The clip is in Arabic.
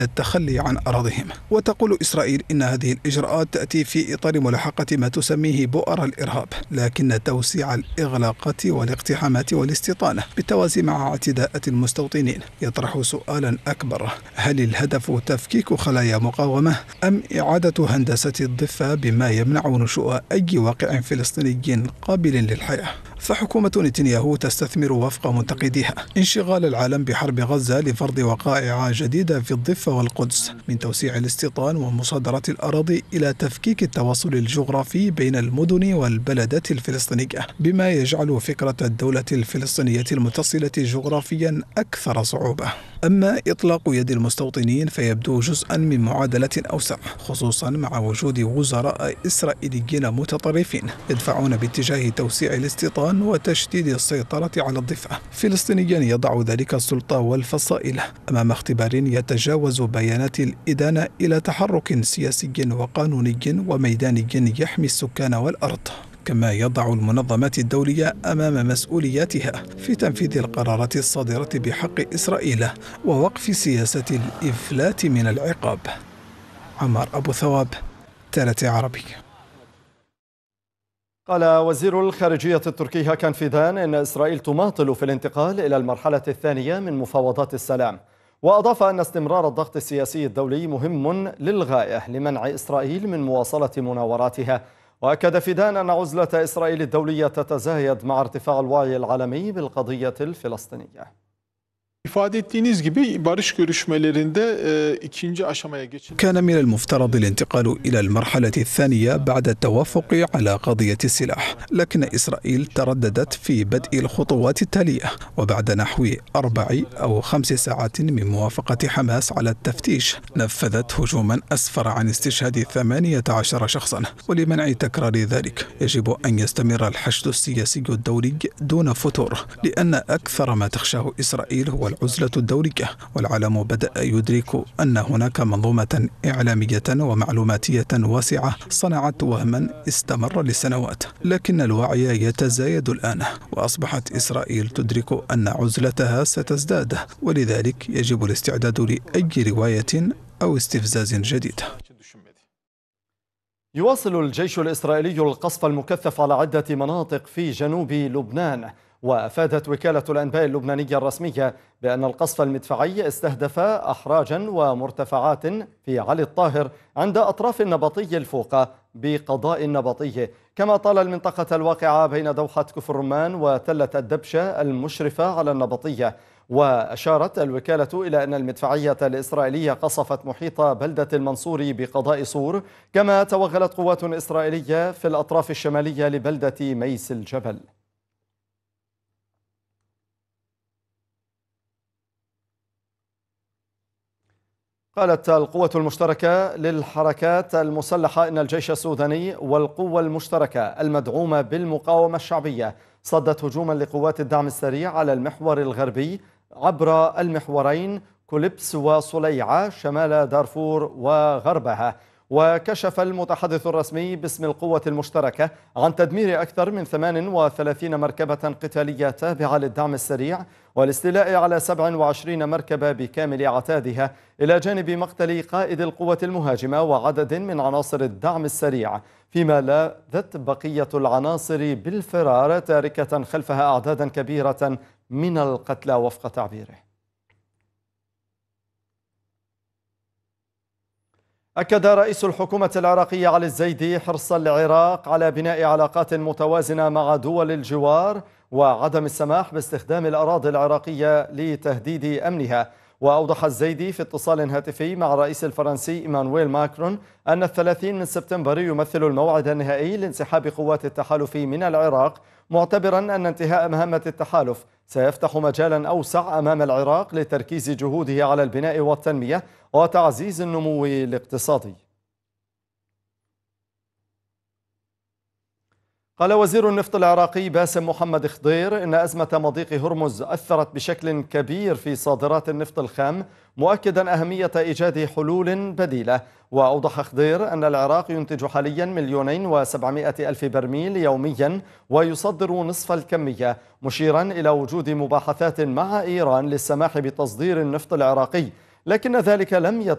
التخلي عن أراضيهم. وتقول إسرائيل إن هذه الإجراءات تأتي في إطار ملاحقة ما تسميه بؤر الإرهاب، لكن توسيع الإغلاقات والاقتحامات والاستيطانة بالتوازي مع اعتداءات المستوطنين يطرح سؤالا أكبر: هل الهدف تفكيك خلايا مقاومة أم إعادة هندسة الضفة بما يمنع نشوء أي واقع فلسطيني قابل للحياة؟ فحكومة نتنياهو تستثمر وفق منتقديها انشغال العالم بحرب غزة لفرض وقائع جديدة في الضفة والقدس، من توسيع الاستيطان ومصادرة الأراضي إلى تفكيك التواصل الجغرافي بين المدن والبلدات الفلسطينية، بما يجعل فكرة الدولة الفلسطينية المتصلة جغرافيا أكثر صعوبة. أما إطلاق يد المستوطنين فيبدو جزءا من معادلة أوسع، خصوصا مع وجود وزراء إسرائيليين متطرفين يدفعون باتجاه توسيع الاستيطان وتشديد السيطرة على الضفة، فلسطينيا يضع ذلك السلطة والفصائل أمام اختبار يتجاوز بيانات الإدانة إلى تحرك سياسي وقانوني وميداني يحمي السكان والأرض، كما يضع المنظمات الدولية أمام مسؤولياتها في تنفيذ القرارات الصادرة بحق إسرائيل ووقف سياسة الإفلات من العقاب. عمار أبو ثواب، تالت عربي. قال وزير الخارجية التركي هاكان فيدان إن إسرائيل تماطل في الانتقال إلى المرحلة الثانية من مفاوضات السلام، وأضاف أن استمرار الضغط السياسي الدولي مهم للغاية لمنع إسرائيل من مواصلة مناوراتها. وأكد فيدان أن عزلة إسرائيل الدولية تتزايد مع ارتفاع الوعي العالمي بالقضية الفلسطينية. كان من المفترض الانتقال إلى المرحلة الثانية بعد التوافق على قضية السلاح، لكن إسرائيل ترددت في بدء الخطوات التالية، وبعد نحو 4 أو 5 ساعات من موافقة حماس على التفتيش نفذت هجوما أسفر عن استشهاد 18 شخصا. ولمنع تكرار ذلك يجب أن يستمر الحشد السياسي الدولي دون فتور، لأن أكثر ما تخشاه إسرائيل هو العزلة الدولية، والعالم بدأ يدرك أن هناك منظومة إعلامية ومعلوماتية واسعة صنعت وهما استمر لسنوات، لكن الوعي يتزايد الآن، وأصبحت إسرائيل تدرك أن عزلتها ستزداد، ولذلك يجب الاستعداد لأي رواية أو استفزاز جديد. يواصل الجيش الإسرائيلي القصف المكثف على عدة مناطق في جنوب لبنان، وأفادت وكالة الأنباء اللبنانية الرسمية بأن القصف المدفعي استهدف أحراجا ومرتفعات في علي الطاهر عند أطراف النبطي الفوقة بقضاء النبطي، كما طال المنطقة الواقعة بين دوحة كفر رمان وتلة الدبشة المشرفة على النبطية. وأشارت الوكالة إلى أن المدفعية الإسرائيلية قصفت محيط بلدة المنصور بقضاء صور، كما توغلت قوات إسرائيلية في الأطراف الشمالية لبلدة ميس الجبل. قالت القوة المشتركة للحركات المسلحة إن الجيش السوداني والقوة المشتركة المدعومة بالمقاومة الشعبية صدت هجوما لقوات الدعم السريع على المحور الغربي عبر المحورين كوليبس وصليعة شمال دارفور وغربها. وكشف المتحدث الرسمي باسم القوة المشتركة عن تدمير أكثر من 38 مركبة قتالية تابعة للدعم السريع والاستيلاء على 27 مركبة بكامل عتادها، إلى جانب مقتل قائد القوة المهاجمة وعدد من عناصر الدعم السريع، فيما لاذت بقية العناصر بالفرار تاركة خلفها أعدادا كبيرة من القتلى وفق تعبيره. أكد رئيس الحكومة العراقية علي الزيدي حرص العراق على بناء علاقات متوازنة مع دول الجوار وعدم السماح باستخدام الأراضي العراقية لتهديد أمنها. وأوضح الزيدي في اتصال هاتفي مع الرئيس الفرنسي إيمانويل ماكرون أن 30 من سبتمبر يمثل الموعد النهائي لانسحاب قوات التحالف من العراق، معتبرا أن انتهاء مهمة التحالف سيفتح مجالا أوسع أمام العراق لتركيز جهوده على البناء والتنمية وتعزيز النمو الاقتصادي. قال وزير النفط العراقي باسم محمد خضير إن أزمة مضيق هرمز أثرت بشكل كبير في صادرات النفط الخام، مؤكدا أهمية إيجاد حلول بديلة. وأوضح خضير أن العراق ينتج حاليا 2,700,000 برميل يوميا ويصدر نصف الكمية، مشيرا إلى وجود مباحثات مع إيران للسماح بتصدير النفط العراقي، لكن ذلك لم